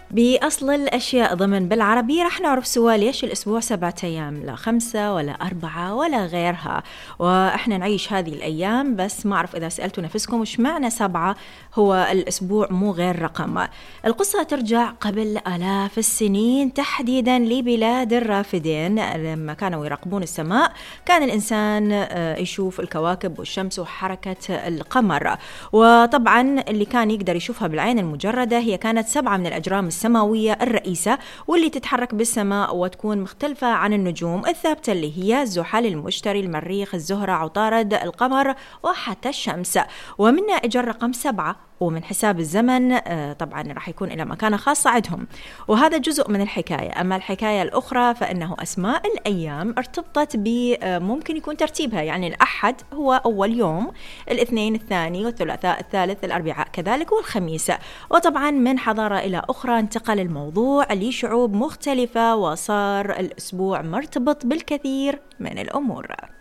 بأصل الأشياء ضمن بالعربي رح نعرف سوا ليش الأسبوع 7 أيام، لا 5 ولا 4 ولا غيرها. وإحنا نعيش هذه الأيام، بس ما أعرف إذا سألتوا نفسكم وش معنى 7 هو الأسبوع مو غير رقم. القصة ترجع قبل آلاف السنين، تحديدا لبلاد الرافدين. لما كانوا يراقبون السماء كان الإنسان يشوف الكواكب والشمس وحركة القمر، وطبعا اللي كان يقدر يشوفها بالعين المجردة هي كانت 7 من الأجرام السماوية الرئيسة، واللي تتحرك بالسماء وتكون مختلفة عن النجوم الثابتة اللي هي زحل، المشتري، المريخ، الزهرة، عطارد، القمر وحتى الشمس. ومنها اجى الرقم 7، ومن حساب الزمن طبعا راح يكون إلى مكانة خاصة عندهم، وهذا جزء من الحكاية. أما الحكاية الأخرى فإنه أسماء الأيام ارتبطت ممكن يكون ترتيبها، يعني الأحد هو أول يوم، الاثنين الثاني، والثلاثاء الثالث، الأربعاء كذلك، والخميس. وطبعا من حضارة إلى أخرى انتقل الموضوع لشعوب مختلفة، وصار الأسبوع مرتبط بالكثير من الأمور.